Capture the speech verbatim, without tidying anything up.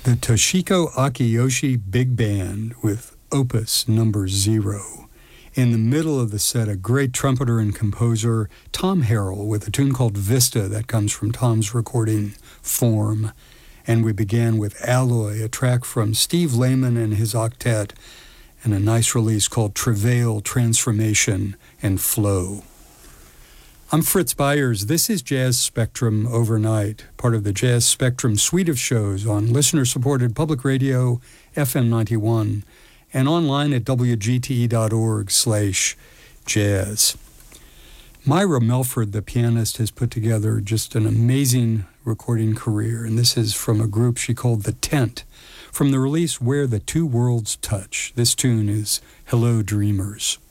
The Toshiko Akiyoshi Big Band with Opus Number Zero. In the middle of the set, a great trumpeter and composer, Tom Harrell, with a tune called Vista that comes from Tom's recording Form. And we began with Alloy, a track from Steve Lehman and his octet, and a nice release called Travail, Transformation, and Flow. I'm Fritz Byers. This is Jazz Spectrum Overnight, part of the Jazz Spectrum suite of shows on listener-supported public radio, F M ninety-one, and online at W G T E dot org slash jazz. Myra Melford, the pianist, has put together just an amazing recording career, and this is from a group she called The Tent, from the release Where the Two Worlds Touch. This tune is Hello Dreamers.